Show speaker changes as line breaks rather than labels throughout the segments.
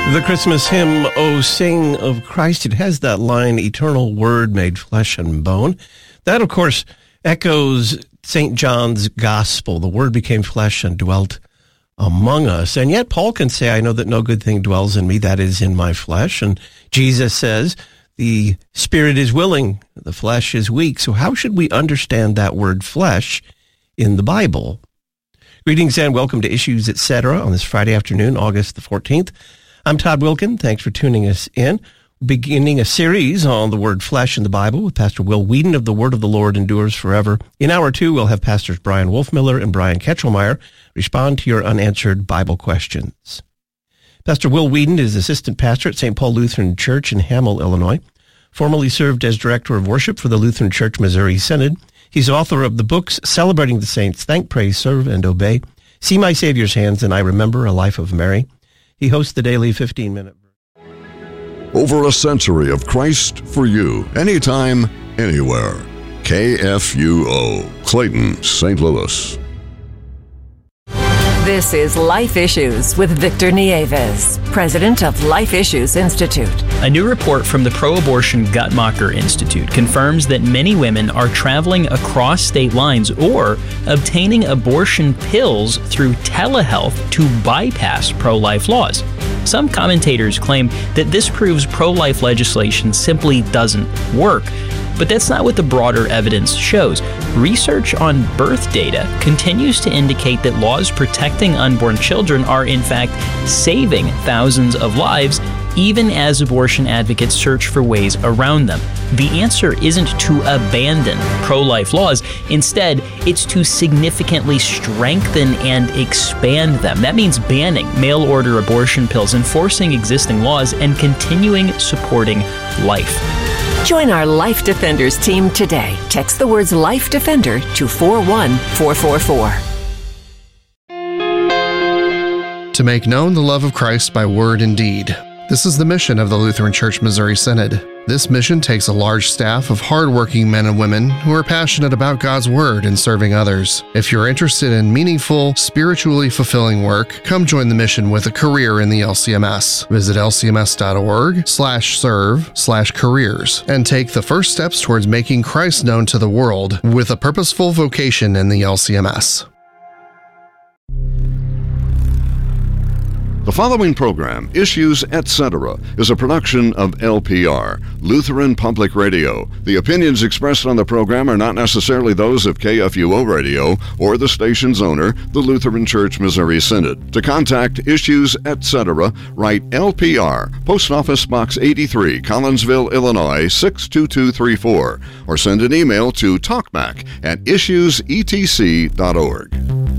The Christmas hymn, "O Sing of Christ," it has that line, "Eternal Word made flesh and bone." That, of course, echoes St. John's Gospel. The Word became flesh and dwelt among us. And yet Paul can say, "I know that no good thing dwells in me, that is in my flesh." And Jesus says, "The spirit is willing, the flesh is weak." So how should we understand that word flesh in the Bible? Greetings and welcome to Issues Etc. on this Friday afternoon, August the 14th. I'm Todd Wilkin. Thanks for tuning us in. Beginning a series on the word flesh in the Bible with Pastor Will Whedon of The Word of the Lord Endures Forever. In hour two, we'll have Pastors Brian Wolfmiller and Brian Ketchelmeyer respond to your unanswered Bible questions. Pastor Will Whedon is assistant pastor at St. Paul Lutheran Church in Hamel, Illinois. Formerly served as director of worship for the Lutheran Church Missouri Synod. He's author of the books Celebrating the Saints, Thank, Praise, Serve, and Obey, See My Savior's Hands, and I Remember a Life of Mary. He hosts the daily 15-minute.
Over a century of Christ for you, anytime, anywhere. KFUO, Clayton, St. Louis.
This is Life Issues with Victor Nieves, president of Life Issues Institute.
A new report from the pro-abortion Guttmacher Institute confirms that many women are traveling across state lines or obtaining abortion pills through telehealth to bypass pro-life laws. Some commentators claim that this proves pro-life legislation simply doesn't work. But that's not what the broader evidence shows. Research on birth data continues to indicate that laws protecting unborn children are in fact saving thousands of lives, even as abortion advocates search for ways around them. The answer isn't to abandon pro-life laws. Instead, it's to significantly strengthen and expand them. That means banning mail-order abortion pills, enforcing existing laws, and continuing supporting life.
Join our Life Defenders team today. Text the words Life Defender to 41444.
To make known the love of Christ by word and deed. This is the mission of the Lutheran Church Missouri Synod. This mission takes a large staff of hardworking men and women who are passionate about God's Word and serving others. If you're interested in meaningful, spiritually fulfilling work, come join the mission with a career in the LCMS. Visit lcms.org/serve/careers and take the first steps towards making Christ known to the world with a purposeful vocation in the LCMS.
The following program, Issues Etc., is a production of LPR, Lutheran Public Radio. The opinions expressed on the program are not necessarily those of KFUO Radio or the station's owner, the Lutheran Church Missouri Synod. To contact Issues Etc., write LPR, Post Office Box 83, Collinsville, Illinois, 62234, or send an email to talkback@issuesetc.org.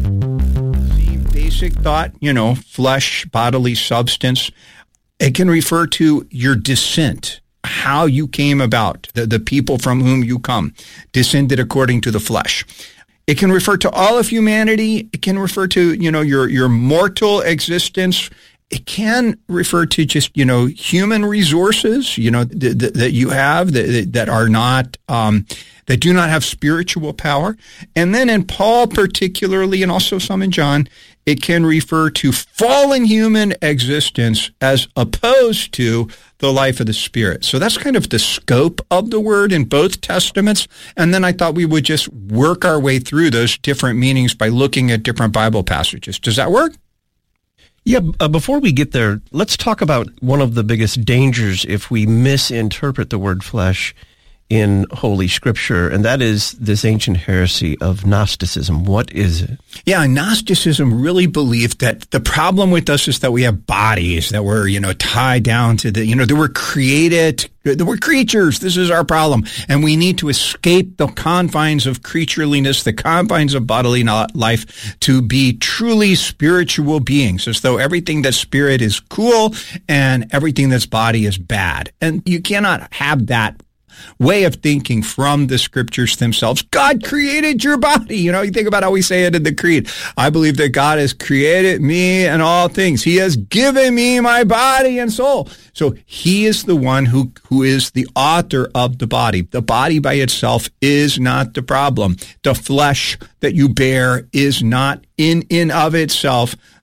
Basic thought, flesh, bodily substance. It can refer to your descent, how you came about, the people from whom you come, descended according to the flesh. It can refer to all of humanity. It can refer to, your mortal existence. It can refer to just, human resources, that you have that are not, that do not have spiritual power. And then in Paul particularly, and also some in John, it can refer to fallen human existence as opposed to the life of the Spirit. So that's kind of the scope of the word in both Testaments. And then I thought we would just work our way through those different meanings by looking at different Bible passages. Does that work?
Yeah, before we get there, let's talk about one of the biggest dangers if we misinterpret the word flesh in Holy Scripture, and that is this ancient heresy of Gnosticism. What is it?
Yeah, Gnosticism really believed that the problem with us is that we have bodies, that we're, tied down to that we're created, that we're creatures. This is our problem. And we need to escape the confines of creatureliness, the confines of bodily life, to be truly spiritual beings, as though everything that's spirit is cool and everything that's body is bad. And you cannot have that way of thinking from the scriptures themselves. God created your body. You think about how we say it in the Creed. I believe that God has created me and all things. He has given me my body and soul. So he is the one who is the author of the body. The body by itself is not the problem. The flesh that you bear is not in of itself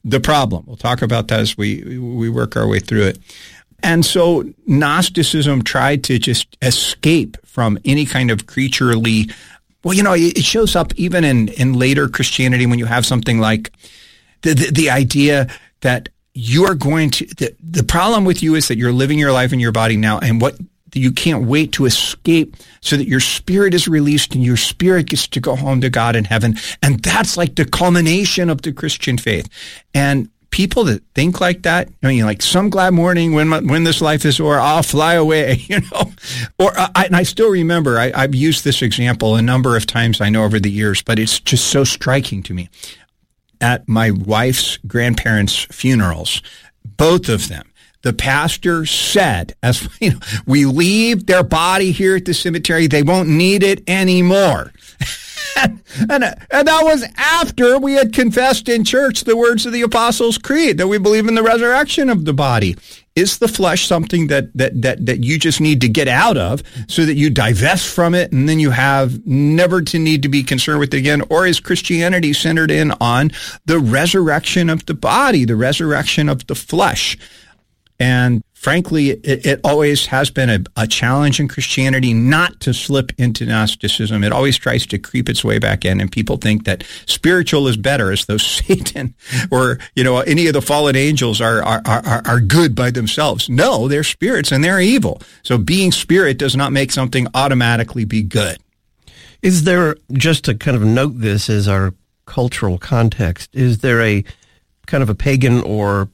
the problem. We'll talk about that as we work our way through it. And so Gnosticism tried to just escape from any kind of creaturely. Well, it shows up even in later Christianity when you have something like the idea that you are going to. The problem with you is that you're living your life in your body now, and what you can't wait to escape so that your spirit is released and your spirit gets to go home to God in heaven. And that's like the culmination of the Christian faith. And people that think like that, like some glad morning when this life is o'er, I'll fly away, Or and I still remember, I've used this example a number of times, I know, over the years, but it's just so striking to me. At my wife's grandparents' funerals, both of them, the pastor said, as we leave their body here at the cemetery, they won't need it anymore. And that was after we had confessed in church the words of the Apostles' Creed, that we believe in the resurrection of the body. Is the flesh something that you just need to get out of so that you divest from it and then you have never to need to be concerned with it again? Or is Christianity centered in on the resurrection of the body, the resurrection of the flesh? And frankly, it always has been a challenge in Christianity not to slip into Gnosticism. It always tries to creep its way back in, and people think that spiritual is better, as though Satan or any of the fallen angels are good by themselves. No, they're spirits and they're evil. So being spirit does not make something automatically be good.
Is there, just to kind of note this as our cultural context, is there a kind of a pagan or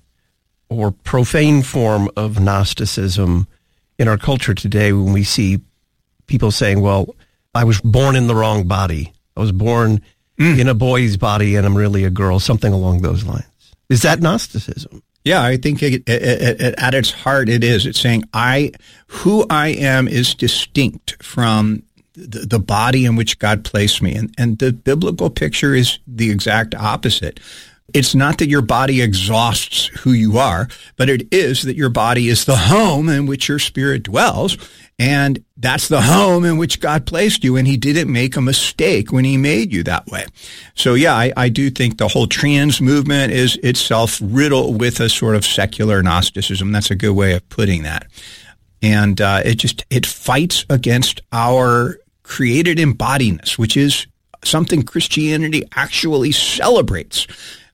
profane form of Gnosticism in our culture today when we see people saying, well, I was born in the wrong body. I was born in a boy's body and I'm really a girl, something along those lines. Is that Gnosticism?
Yeah, I think it, at its heart it is. It's saying who I am is distinct from the body in which God placed me. And the biblical picture is the exact opposite. It's not that your body exhausts who you are, but it is that your body is the home in which your spirit dwells, and that's the home in which God placed you, and he didn't make a mistake when he made you that way. So yeah, I do think the whole trans movement is itself riddled with a sort of secular Gnosticism. That's a good way of putting that. And it fights against our created embodiness, which is something Christianity actually celebrates.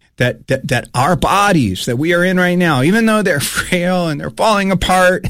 That our bodies that we are in right now, even though they're frail and they're falling apart,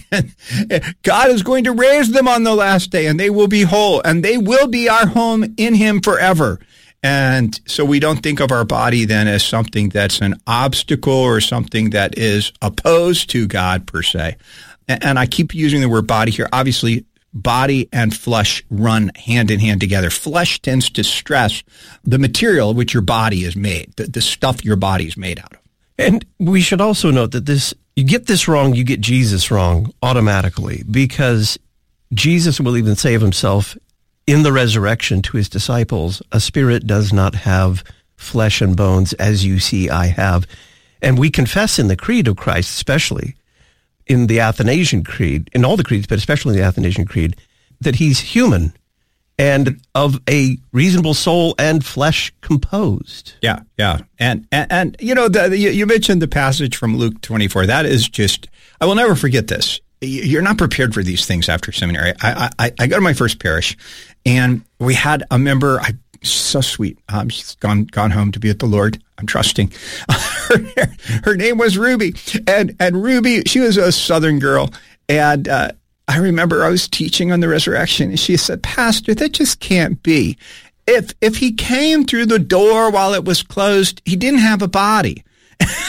God is going to raise them on the last day and they will be whole and they will be our home in him forever. And so we don't think of our body then as something that's an obstacle or something that is opposed to God per se. And I keep using the word body here. Obviously, body and flesh run hand in hand together. Flesh tends to stress the material which your body is made, the stuff your body is made out of.
And we should also note that you get this wrong, you get Jesus wrong automatically, because Jesus will even say of himself in the resurrection to his disciples, a spirit does not have flesh and bones as you see I have. And we confess in the Creed of Christ, especially in the Athanasian Creed, in all the creeds, but especially in the Athanasian Creed, that he's human and of a reasonable soul and flesh composed.
Yeah. And you mentioned the passage from Luke 24. That is just, I will never forget this. You're not prepared for these things after seminary. I go to my first parish, and we had a member, so sweet. She's gone home to be with the Lord. I'm trusting. Her name was Ruby, and Ruby, she was a Southern girl, and I remember I was teaching on the resurrection, and she said, "Pastor, that just can't be. If he came through the door while it was closed, he didn't have a body."